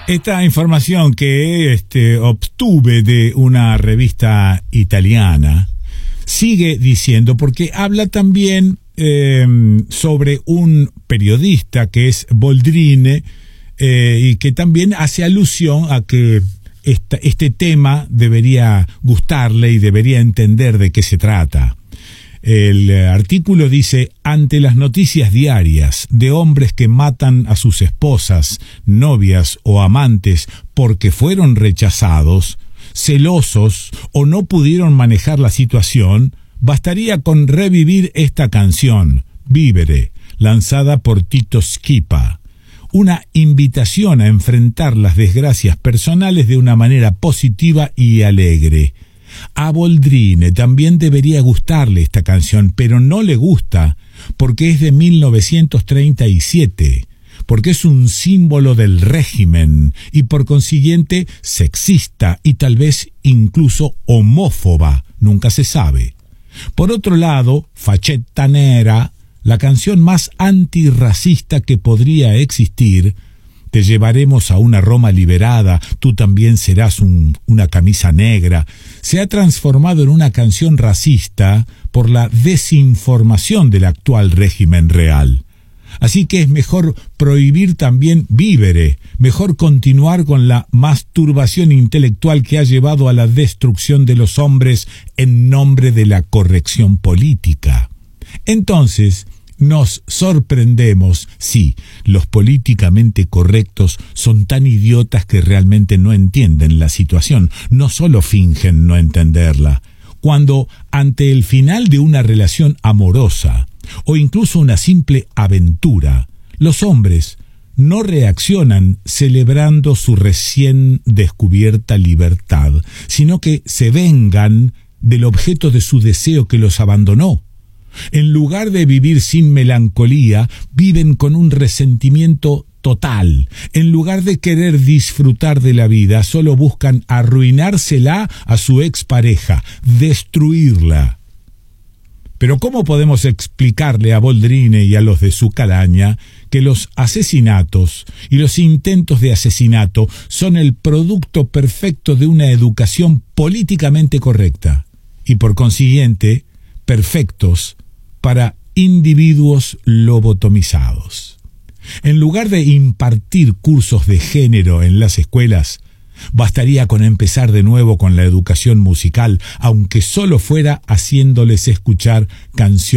Esta información que obtuve de una revista italiana sigue diciendo, porque habla también sobre un periodista que es Boldrini, y que también hace alusión a que este tema debería gustarle y debería entender de qué se trata. El artículo dice: ante las noticias diarias de hombres que matan a sus esposas, novias o amantes porque fueron rechazados, celosos o no pudieron manejar la situación, bastaría con revivir esta canción, Vivere, lanzada por Tito Schipa. Una invitación a enfrentar las desgracias personales de una manera positiva y alegre. A Boldrini también debería gustarle esta canción, pero no le gusta porque es de 1937, porque es un símbolo del régimen y por consiguiente sexista y tal vez incluso homófoba, nunca se sabe. Por otro lado, Faccetta Nera, la canción más antirracista que podría existir, Te llevaremos a una Roma liberada, tú también serás una camisa negra, se ha transformado en una canción racista por la desinformación del actual régimen real. Así que es mejor prohibir también Vivere, mejor continuar con la masturbación intelectual que ha llevado a la destrucción de los hombres en nombre de la corrección política. Entonces, nos sorprendemos, sí, los políticamente correctos son tan idiotas que realmente no entienden la situación, no solo fingen no entenderla. Cuando, ante el final de una relación amorosa, o incluso una simple aventura, los hombres no reaccionan celebrando su recién descubierta libertad, sino que se vengan del objeto de su deseo que los abandonó. En lugar de vivir sin melancolía, viven con un resentimiento total. En lugar de querer disfrutar de la vida, solo buscan arruinársela a su expareja, destruirla. Pero ¿cómo podemos explicarle a Boldrini y a los de su calaña que los asesinatos y los intentos de asesinato son el producto perfecto de una educación políticamente correcta y por consiguiente perfectos para individuos lobotomizados? En lugar de impartir cursos de género en las escuelas, bastaría con empezar de nuevo con la educación musical, aunque solo fuera haciéndoles escuchar canciones